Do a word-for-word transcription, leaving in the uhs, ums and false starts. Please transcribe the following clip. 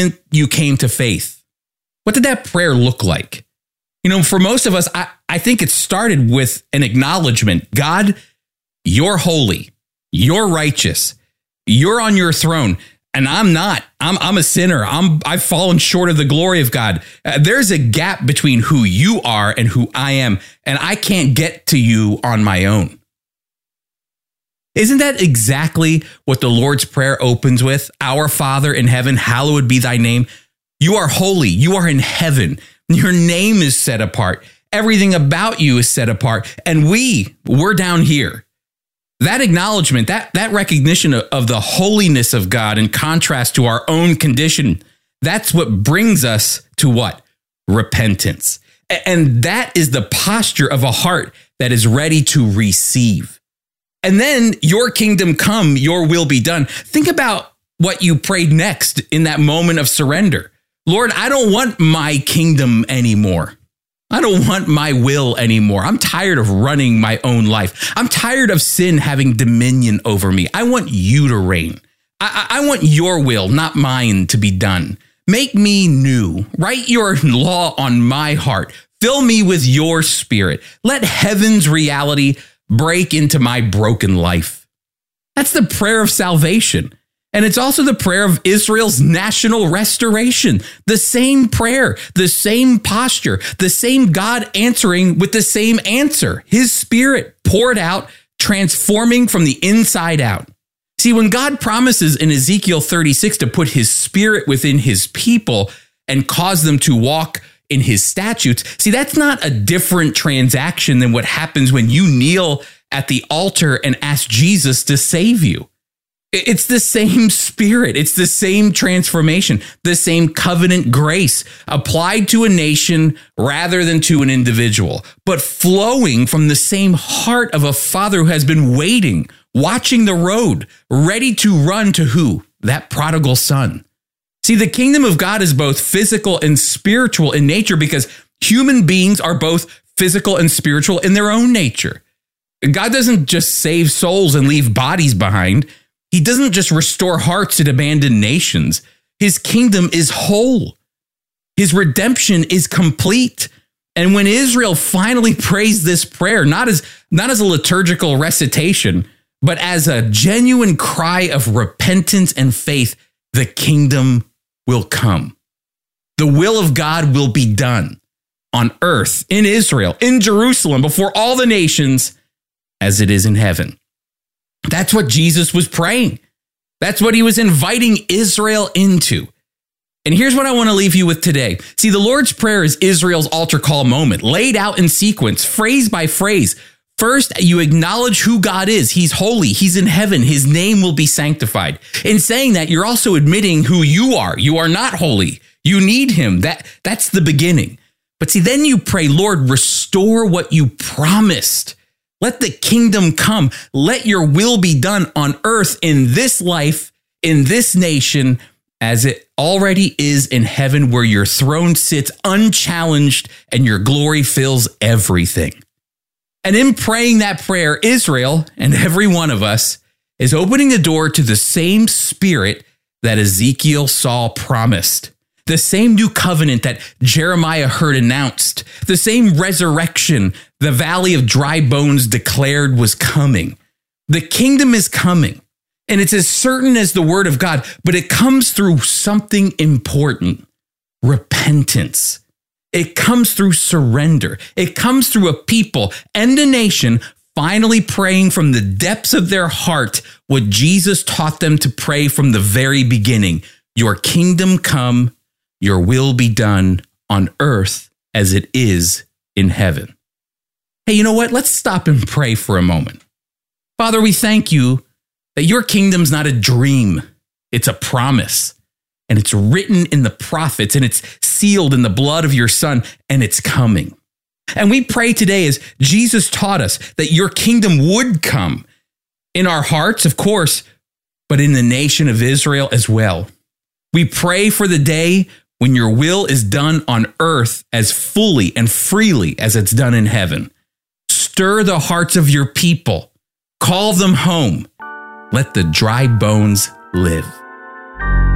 moment you came to faith, what did that prayer look like? You know, for most of us, I, I think it started with an acknowledgement. God, you're holy. You're righteous. You're on your throne. And I'm not. I'm I'm a sinner. I'm I've fallen short of the glory of God. Uh, there's a gap between who you are and who I am, and I can't get to you on my own. Isn't that exactly what the Lord's Prayer opens with? Our Father in heaven, hallowed be thy name. You are holy. You are in heaven. Your name is set apart. Everything about you is set apart. And we, we're down here. That acknowledgement, that, that recognition of, of the holiness of God in contrast to our own condition, that's what brings us to what? Repentance. And that is the posture of a heart that is ready to receive. And then your kingdom come, your will be done. Think about what you prayed next in that moment of surrender. Lord, I don't want my kingdom anymore. I don't want my will anymore. I'm tired of running my own life. I'm tired of sin having dominion over me. I want you to reign. I, I want your will, not mine, to be done. Make me new. Write your law on my heart. Fill me with your spirit. Let heaven's reality break into my broken life. That's the prayer of salvation. And it's also the prayer of Israel's national restoration. The same prayer, the same posture, the same God answering with the same answer. His spirit poured out, transforming from the inside out. See, when God promises in Ezekiel thirty-six to put his spirit within his people and cause them to walk in his statutes, see, that's not a different transaction than what happens when you kneel at the altar and ask Jesus to save you. It's the same spirit. It's the same transformation, the same covenant grace applied to a nation rather than to an individual, but flowing from the same heart of a father who has been waiting, watching the road, ready to run to who? That prodigal son. See, the kingdom of God is both physical and spiritual in nature because human beings are both physical and spiritual in their own nature. God doesn't just save souls and leave bodies behind. He doesn't just restore hearts in abandoned nations. His kingdom is whole. His redemption is complete. And when Israel finally prays this prayer, not as, not as a liturgical recitation, but as a genuine cry of repentance and faith, the kingdom will come. The will of God will be done on earth, in Israel, in Jerusalem, before all the nations, as it is in heaven. That's what Jesus was praying. That's what he was inviting Israel into. And here's what I want to leave you with today. See, the Lord's Prayer is Israel's altar call moment, laid out in sequence, phrase by phrase. First, you acknowledge who God is. He's holy. He's in heaven. His name will be sanctified. In saying that, you're also admitting who you are. You are not holy. You need him. That, that's the beginning. But see, then you pray, Lord, restore what you promised. Let the kingdom come. Let your will be done on earth in this life, in this nation, as it already is in heaven, where your throne sits unchallenged and your glory fills everything. And in praying that prayer, Israel and every one of us is opening the door to the same spirit that Ezekiel saw promised. The same new covenant that Jeremiah heard announced, the same resurrection the valley of dry bones declared was coming. The kingdom is coming, and it's as certain as the word of God, but it comes through something important: repentance. It comes through surrender. It comes through a people and a nation finally praying from the depths of their heart what Jesus taught them to pray from the very beginning: your kingdom come, your will be done on earth as it is in heaven. Hey, you know what? Let's stop and pray for a moment. Father, we thank you that your kingdom's not a dream. It's a promise. And it's written in the prophets, and it's sealed in the blood of your Son, and it's coming. And we pray today, as Jesus taught us, that your kingdom would come in our hearts, of course, but in the nation of Israel as well. We pray for the day when your will is done on earth as fully and freely as it's done in heaven. Stir the hearts of your people. Call them home. Let the dry bones live.